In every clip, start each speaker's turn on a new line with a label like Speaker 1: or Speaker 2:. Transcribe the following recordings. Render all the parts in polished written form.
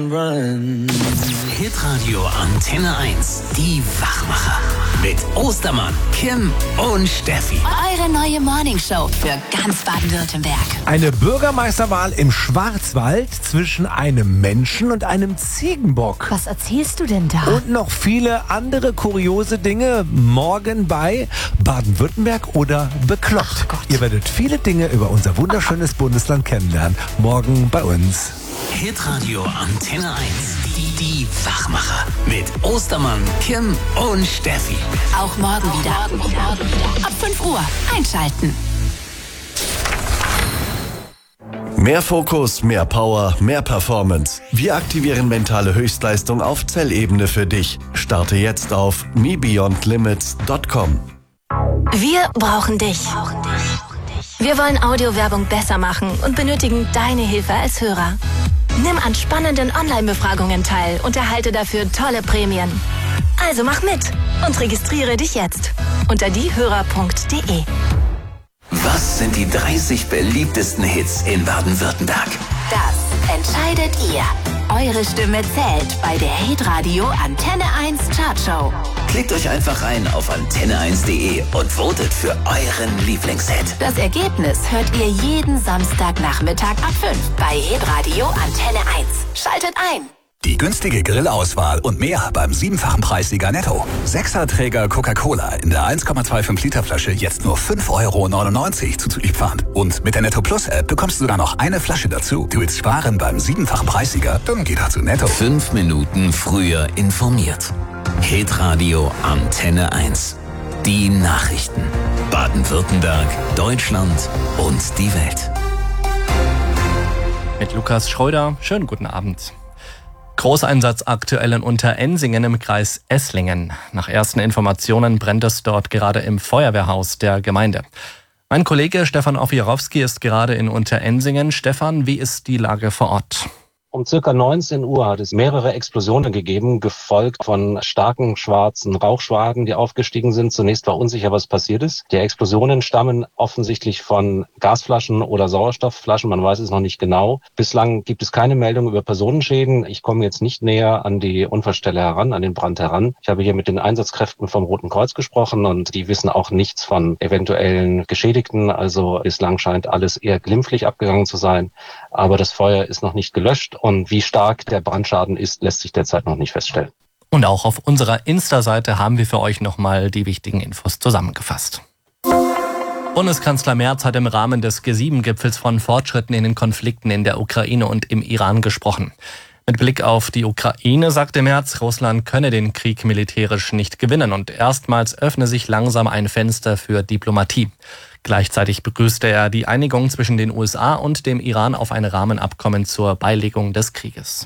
Speaker 1: Hitradio Antenne 1, die Wachmacher. Mit Ostermann, Kim und Steffi.
Speaker 2: Eure neue Morningshow für ganz Baden-Württemberg.
Speaker 3: Eine Bürgermeisterwahl im Schwarzwald zwischen einem Menschen und einem Ziegenbock.
Speaker 2: Was erzählst du denn da?
Speaker 3: Und noch viele andere kuriose Dinge morgen bei Baden-Württemberg oder Bekloppt.
Speaker 2: Ach Gott.
Speaker 3: Ihr werdet viele Dinge über unser wunderschönes Bundesland kennenlernen. Morgen bei uns.
Speaker 1: Hitradio Antenne 1, die Wachmacher. Mit Ostermann, Kim und Steffi.
Speaker 2: Auch morgen wieder. Ab 5 Uhr einschalten.
Speaker 4: Mehr Fokus, mehr Power, mehr Performance. Wir aktivieren mentale Höchstleistung auf Zellebene für dich. Starte jetzt auf mebeyondlimits.com.
Speaker 5: Wir brauchen dich. Wir wollen Audiowerbung besser machen und benötigen deine Hilfe als Hörer. Nimm an spannenden Online-Befragungen teil und erhalte dafür tolle Prämien. Also mach mit und registriere dich jetzt unter diehörer.de.
Speaker 1: Was sind die 30 beliebtesten Hits in Baden-Württemberg?
Speaker 2: Das entscheidet ihr. Eure Stimme zählt bei der Hitradio Antenne 1 Chartshow.
Speaker 1: Klickt euch einfach rein auf antenne1.de und votet für euren Lieblingshit.
Speaker 2: Das Ergebnis hört ihr jeden Samstagnachmittag ab 5 bei Hitradio Antenne 1. Schaltet ein.
Speaker 6: Die günstige Grillauswahl und mehr beim 7-fachen Preissieger Netto. 6er-Träger Coca-Cola in der 1,25 Liter Flasche jetzt nur 5,99 € zuzüglich Pfand. Und mit der Netto Plus App bekommst du sogar noch eine Flasche dazu. Du willst sparen beim 7-fachen Preissieger? Dann geh doch zu Netto.
Speaker 1: 5 Minuten früher informiert. Hitradio Antenne 1. Die Nachrichten. Baden-Württemberg, Deutschland und die Welt.
Speaker 7: Mit Lukas Schröder, schönen guten Abend. Großeinsatz aktuell in Unterensingen im Kreis Esslingen. Nach ersten Informationen brennt es dort gerade im Feuerwehrhaus der Gemeinde. Mein Kollege Stefan Ofierowski ist gerade in Unterensingen. Stefan, wie ist die Lage vor Ort?
Speaker 8: Um circa 19 Uhr hat es mehrere Explosionen gegeben, gefolgt von starken schwarzen Rauchschwaden, die aufgestiegen sind. Zunächst war unsicher, was passiert ist. Die Explosionen stammen offensichtlich von Gasflaschen oder Sauerstoffflaschen, man weiß es noch nicht genau. Bislang gibt es keine Meldung über Personenschäden. Ich komme jetzt nicht näher an die Unfallstelle heran, an den Brand heran. Ich habe hier mit den Einsatzkräften vom Roten Kreuz gesprochen und die wissen auch nichts von eventuellen Geschädigten. Also bislang scheint alles eher glimpflich abgegangen zu sein, aber das Feuer ist noch nicht gelöscht. Und wie stark der Brandschaden ist, lässt sich derzeit noch nicht feststellen.
Speaker 7: Und auch auf unserer Insta-Seite haben wir für euch nochmal die wichtigen Infos zusammengefasst. Bundeskanzler Merz hat im Rahmen des G7-Gipfels von Fortschritten in den Konflikten in der Ukraine und im Iran gesprochen. Mit Blick auf die Ukraine sagte Merz, Russland könne den Krieg militärisch nicht gewinnen und erstmals öffne sich langsam ein Fenster für Diplomatie. Gleichzeitig begrüßte er die Einigung zwischen den USA und dem Iran auf ein Rahmenabkommen zur Beilegung des Krieges.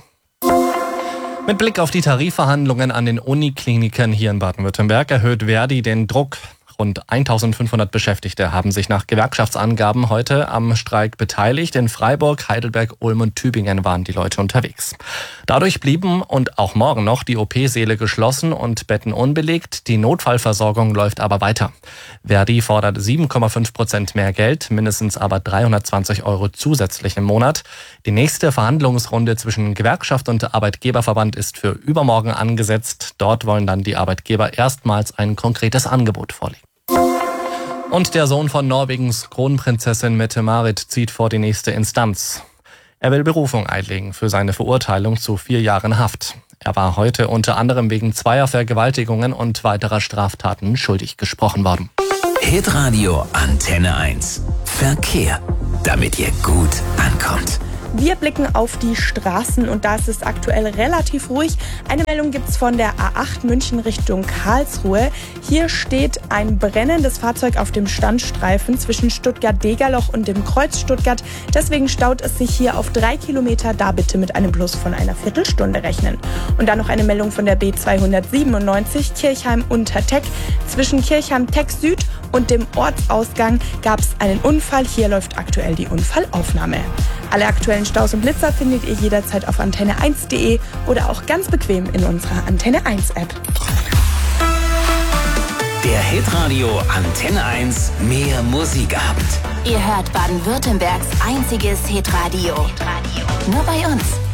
Speaker 7: Mit Blick auf die Tarifverhandlungen an den Unikliniken hier in Baden-Württemberg erhöht Verdi den Druck. Rund 1500 Beschäftigte haben sich nach Gewerkschaftsangaben heute am Streik beteiligt. In Freiburg, Heidelberg, Ulm und Tübingen waren die Leute unterwegs. Dadurch blieben und auch morgen noch die OP-Säle geschlossen und Betten unbelegt. Die Notfallversorgung läuft aber weiter. Verdi fordert 7,5% mehr Geld, mindestens aber 320 € zusätzlich im Monat. Die nächste Verhandlungsrunde zwischen Gewerkschaft und Arbeitgeberverband ist für übermorgen angesetzt. Dort wollen dann die Arbeitgeber erstmals ein konkretes Angebot vorlegen. Und der Sohn von Norwegens Kronprinzessin Mette-Marit zieht vor die nächste Instanz. Er will Berufung einlegen für seine Verurteilung zu 4 Jahren Haft. Er war heute unter anderem wegen 2 Vergewaltigungen und weiterer Straftaten schuldig gesprochen worden.
Speaker 1: Hitradio Antenne 1. Verkehr. Damit ihr gut ankommt.
Speaker 9: Wir blicken auf die Straßen und da ist es aktuell relativ ruhig. Eine Meldung gibt's von der A8 München Richtung Karlsruhe. Hier steht ein brennendes Fahrzeug auf dem Standstreifen zwischen Stuttgart-Degerloch und dem Kreuz Stuttgart. Deswegen staut es sich hier auf 3 Kilometer. Da bitte mit einem Plus von einer Viertelstunde rechnen. Und dann noch eine Meldung von der B297 Kirchheim-Unterteck. Zwischen Kirchheim-Teck Süd und dem Ortsausgang gab es einen Unfall. Hier läuft aktuell die Unfallaufnahme. Alle aktuellen Staus und Blitzer findet ihr jederzeit auf antenne1.de oder auch ganz bequem in unserer Antenne 1 App.
Speaker 1: Der Hitradio Antenne 1 Mehr Musikabend.
Speaker 2: Ihr hört Baden-Württembergs einziges Hitradio. Nur bei uns.